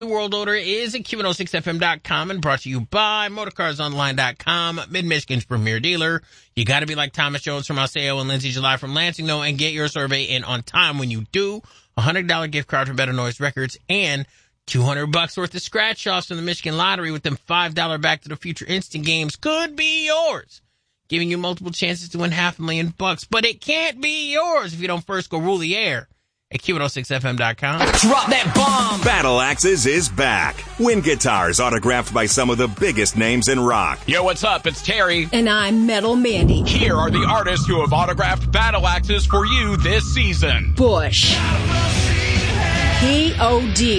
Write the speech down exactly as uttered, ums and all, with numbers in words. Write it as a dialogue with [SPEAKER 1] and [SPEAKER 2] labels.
[SPEAKER 1] The World Order is at Q one oh six F M dot com and brought to you by Motorcars Online dot com, Mid-Michigan's premier dealer. You got to be like Thomas Jones from Alseo and Lindsay July from Lansing, though, and get your survey in on time when you do. A one hundred dollars gift card from Better Noise Records and two hundred bucks worth of scratch-offs from the Michigan Lottery with them five dollars Back to the Future instant games could be yours, giving you multiple chances to win half a million bucks. But it can't be yours if you don't first go rule the air at Q one oh six F M dot com.
[SPEAKER 2] Drop that bomb!
[SPEAKER 3] Battle Axes is back. Win guitars autographed by some of the biggest names in rock.
[SPEAKER 4] Yo, what's up? It's Terry.
[SPEAKER 5] And I'm Metal Mandy.
[SPEAKER 4] Here are the artists who have autographed Battle Axes for you this season.
[SPEAKER 5] Bush. P O D